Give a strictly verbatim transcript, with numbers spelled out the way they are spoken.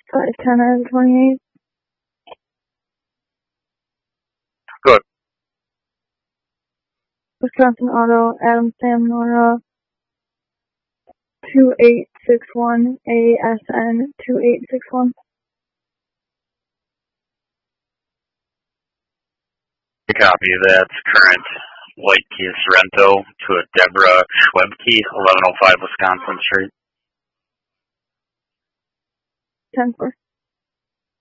five ten out of twenty-eight. Good. Wisconsin Auto, Adam Sam Nora, two eight six one, A S N two eight six one. Copy of that. Current white Kia Sorento to a Deborah Schwebke, eleven oh five Wisconsin Street. ten four.